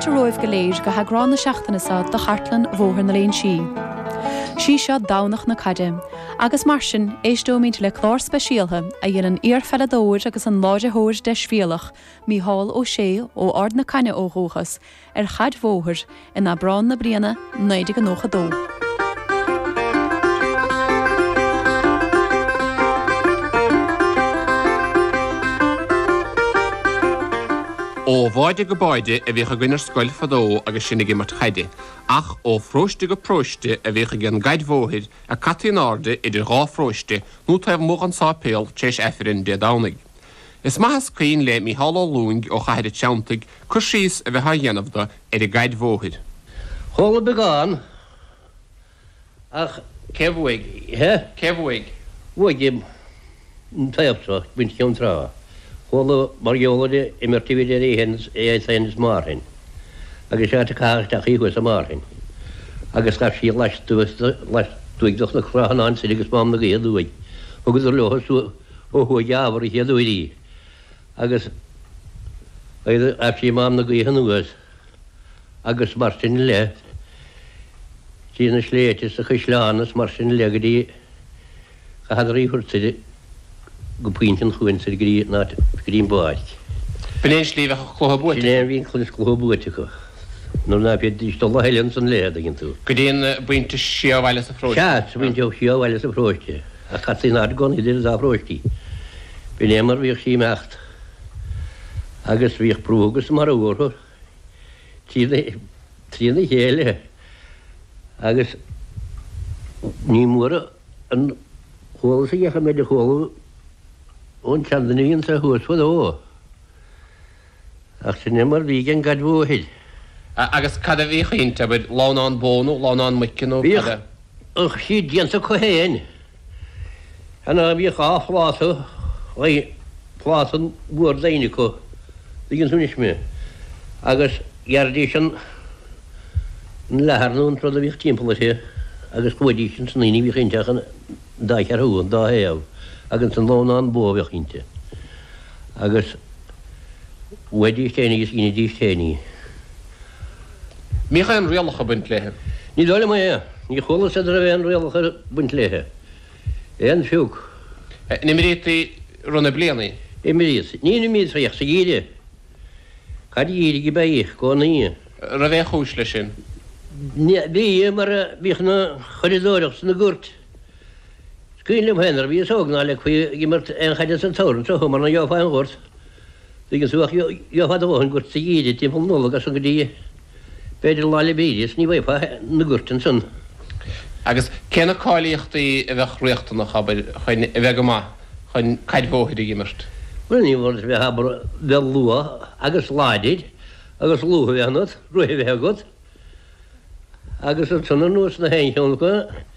a roimh go léir go hagrán na seachtainasa do chartlan bhóthar na léon si. Sí seo dánach na caidim, agus mar sin éisdómínt le chlár speisialtha a dhéanaan iarfeladóir agus an láide hóir de sfialach mí hall ó sé ó ard na caine óthóchas chaid bhóthar in na brán na bliana 92. Ó bháide go báide a bhícha gwinar scoil fadó agus sinna gé mar chaide, ach ó fróiste go próiste a bhícha gan gaidhóid a catí náde idir gá fróiste nó taobh móg an sápéal téis efirinn de dánig. Is maithas cín le mí hallá lúing ó chaide teantaigh chur síos a bheith dhéanamhda idir gaidhóid. Hóla begáin ach Cebhhaig, Cebhhaig. bhuaigim taobhsa bhaint ceann trá. Hóla mar geolade imirtíide éhens éhens marhin. Agus sé cáach íhuas a marhin. Agus gaf sí leisúigdoch na chráhan an sin agus mám na géadúig. Agus ar lehasú ó thuigeabhar i chéadúirí. Agus ap sí mám na géhanúas. Agus mar sin le sí na sléitis a chuisleánas mar sin legadí a hadarí chuirtiide go puintin chuin sydd grín báid. Bnéis líf a chlóhabúid? Bnéis vín chlis chlóhabúid go. Nôr na byd i stola helion sy'n led agin tú. Gydyn bwynt y siawailas y ffrwysti? Siat, bwynt o siawailas y ffrwysti. A catsin argon i ddyn y ffrwysti. Byn emar fi'ch si mecht. Agus fi'ch brwgus mar awr. Trína hele. Agus ni mwra yn hwyl sy'n eich am edrych hwyl o'n chandan i'n sa hwys fod o. Ach sy'n emar fi gan gadfwyd. Agus cad a fi chynta bod lawn o'n bôn o, lawn o'n mycyn o? Ych si diant o cohen. Hana fi cha fflat o. Oi, fflat o'n bwrdd einig o. Ddigyn swn ismi. Agus iardi sy'n lahar nhw'n trodd a fi'ch timpol o si. Agus gwedi sy'n sy'n ein i fi chynta chan daich ar hwn, da heaf. Agus yn lawn o'n bo fi'ch chynta. Agus wedi steini ys gyn i di steini. Mi cha'n rialach o bwynt lehe? Ni dole ma e. Ni chwla sydd ar e'n rialach o bwynt lehe. E'n fiwg. Ni mi reit i rhwna bliani? E mi reit. Ni ni mi reit sy'n gyd e. Cad i gyd i baich, go ni. Ra fe chwys le sy'n? Fi e mar bych na choridorach sy'n y gwrt. Sgwyn lym hennar, fi e sogna le cwy gymart en chadis yn tawr, so hwm arna iofa yn gwrt. Dygyn sŵach iofa dy fawr gwrt sy'n gyd e, dim fawr nolog as yn gyda Beidir láile bíris, ní bhaid na gúirtin sun. Agus céna cáilíochtaí a bheith réachtanach a bheith go má, chuin caidhóid i gimmart? Wel ní bhór bheith habar bheith lua, agus láidid, agus lúha bheith anad, ruhi bheith agad. Agus yn tynnu nhw's na hen